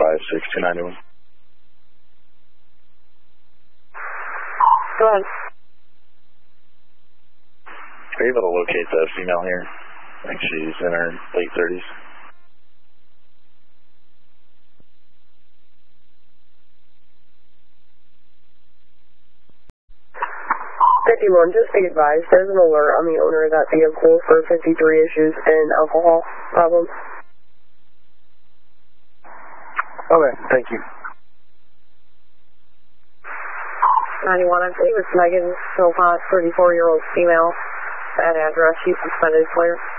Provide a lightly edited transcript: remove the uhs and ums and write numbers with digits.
56291. Go ahead. Are you able to locate the female here? I think she's in her late 30s. 51, just be advised, there's an alert on the owner of that vehicle for 53 issues and alcohol problems. Okay, thank you. 91, I believe it's Megan Philpott, 34-year-old female. That address, she's suspended for you.